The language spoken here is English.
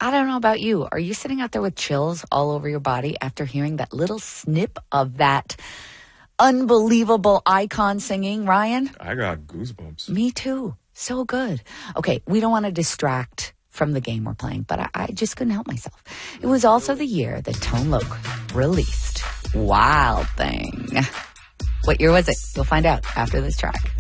I don't know about you. Are you sitting out there with chills all over your body after hearing that little snip of that unbelievable icon singing, Ryan? I got goosebumps. Me too. So good. Okay, we don't want to distract from the game we're playing, but I just couldn't help myself. It was also the year that Tone Loc released Wild Thing. What year was it? You'll find out after this track.